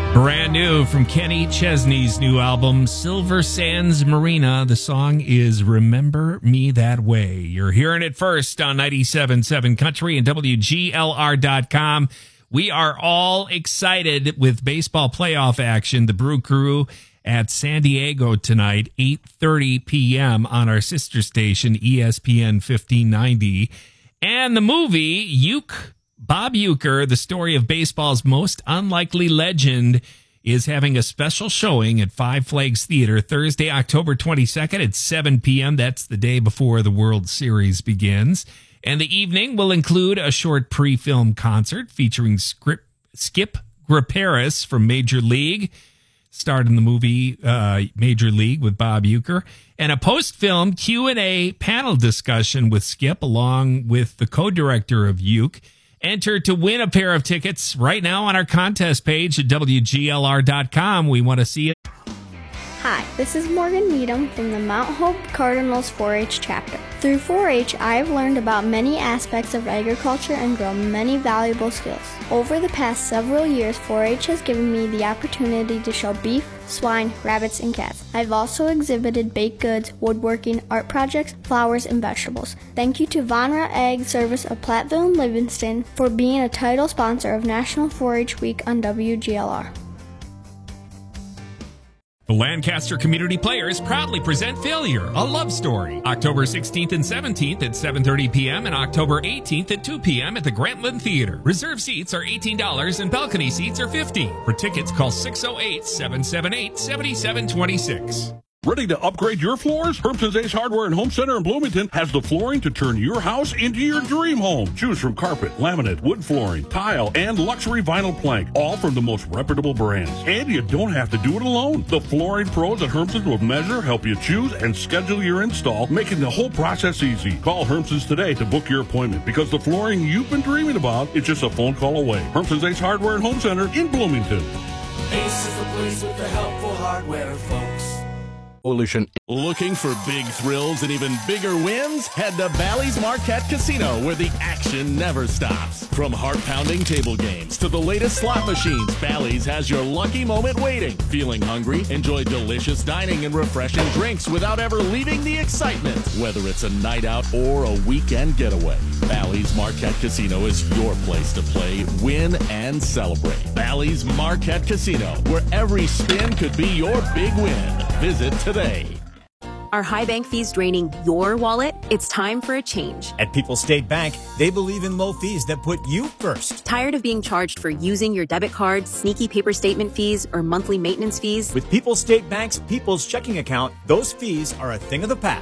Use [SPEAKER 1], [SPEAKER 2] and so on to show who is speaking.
[SPEAKER 1] Brand new from Kenny Chesney's new album, Silver Sands Marina. The song is Remember Me That Way. You're hearing it first on 97.7 Country and WGLR.com. We are all excited with baseball playoff action. The Brew Crew at San Diego tonight, 8:30 p.m. on our sister station, ESPN 1590. And the movie, Bob Uecker, the story of baseball's most unlikely legend, is having a special showing at Five Flags Theater Thursday, October 22nd at 7 p.m. That's the day before the World Series begins. And the evening will include a short pre-film concert featuring Skip Graperis from Major League, starred in the movie Major League with Bob Uecker, and a post-film Q&A panel discussion with Skip along with the co-director of Ueck. Enter to win a pair of tickets right now on our contest page at WGLR.com. We want to see it.
[SPEAKER 2] Hi, this is Morgan Needham from the Mount Hope Cardinals 4-H chapter. Through 4-H, I have learned about many aspects of agriculture and grown many valuable skills. Over the past several years, 4-H has given me the opportunity to show beef, swine, rabbits, and cats. I've also exhibited baked goods, woodworking, art projects, flowers, and vegetables. Thank you to Vonra Ag Service of Platteville and Livingston for being a title sponsor of National 4-H Week on WGLR.
[SPEAKER 1] The Lancaster Community Players proudly present Failure, a Love Story, October 16th and 17th at 7:30 p.m. and October 18th at 2 p.m. at the Grantland Theater. Reserve seats are $18 and balcony seats are $15. For tickets, call 608-778-7726.
[SPEAKER 3] Ready to upgrade your floors? Hermson's Ace Hardware and Home Center in Bloomington has the flooring to turn your house into your dream home. Choose from carpet, laminate, wood flooring, tile, and luxury vinyl plank, all from the most reputable brands. And you don't have to do it alone. The flooring pros at Hermson's will measure, help you choose, and schedule your install, making the whole process easy. Call Hermson's today to book your appointment because the flooring you've been dreaming about is just a phone call away. Hermson's Ace Hardware and Home Center in Bloomington.
[SPEAKER 4] Ace is the place with the helpful hardware, folks.
[SPEAKER 5] Looking for big thrills and even bigger wins? Head to Bally's Marquette Casino, where the action never stops. From heart-pounding table games to the latest slot machines, Bally's has your lucky moment waiting. Feeling hungry? Enjoy delicious dining and refreshing drinks without ever leaving the excitement. Whether it's a night out or a weekend getaway, Bally's Marquette Casino is your place to play, win, and celebrate. Bally's Marquette Casino, where every spin could be your big win. Visit today.
[SPEAKER 6] Are high bank fees draining your wallet? It's time for a change.
[SPEAKER 7] At People's State Bank, they believe in low fees that put you first.
[SPEAKER 6] Tired of being charged for using your debit card, sneaky paper statement fees, or monthly maintenance fees?
[SPEAKER 7] With People's State Bank's People's Checking Account, those fees are a thing of the past.